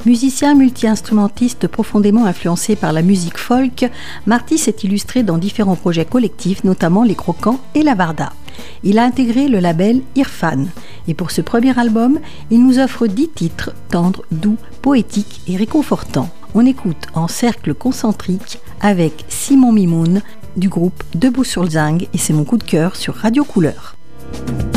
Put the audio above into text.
Musicien multi-instrumentiste profondément influencé par la musique folk, Marty s'est illustré dans différents projets collectifs, notamment Les Croquants et La Varda. Il a intégré le label Irfan. Et pour ce premier album, il nous offre 10 titres tendres, doux, poétiques et réconfortants. On écoute en cercle concentrique avec Simon Mimoun du groupe Debout sur le Zinc et c'est mon coup de cœur sur Radio Couleur.